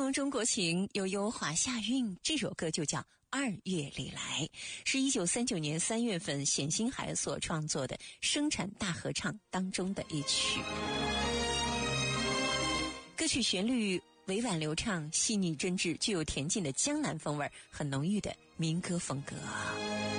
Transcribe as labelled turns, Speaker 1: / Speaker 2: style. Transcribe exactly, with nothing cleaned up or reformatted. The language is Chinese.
Speaker 1: 从中国情，悠悠华夏韵，这首歌就叫《二月里来》，是一九三九年三月份冼星海所创作的生产大合唱当中的一曲。歌曲旋律委婉流畅，细腻真挚，具有恬静的江南风味，很浓郁的民歌风格。